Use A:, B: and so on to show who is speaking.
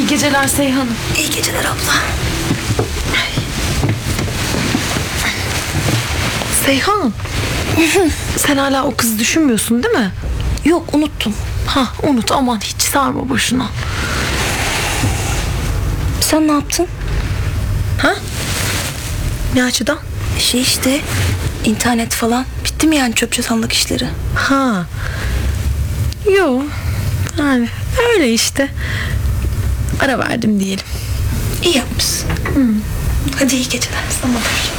A: geceler Seyhan'ım.
B: İyi geceler abla.
A: Seyhan. Sen hala o kızı düşünmüyorsun değil mi?
B: Yok, unuttum.
A: Unut, aman hiç sarma boşuna.
B: Sen ne yaptın?
A: Ne açıdan?
B: İşte internet falan. Bitti mi yani çöp çatanlık işleri?
A: Yo, yani öyle işte. Ara verdim diyelim.
B: İyi yapmışsın. Hadi iyi geceler. Sana da.